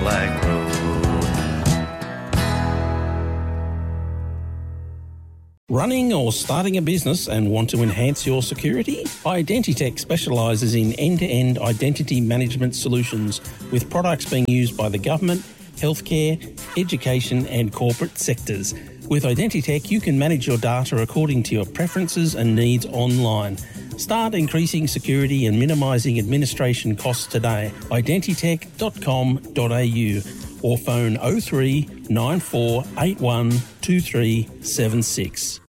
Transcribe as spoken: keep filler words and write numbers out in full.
Cadillac Road. Running or starting a business and want to enhance your security? Identitech specialises in end-to-end identity management solutions with products being used by the government, healthcare, education and corporate sectors. With Identitech, you can manage your data according to your preferences and needs online. Start increasing security and minimising administration costs today. identitech dot com dot a u or phone oh three nine four eight one two three seven six.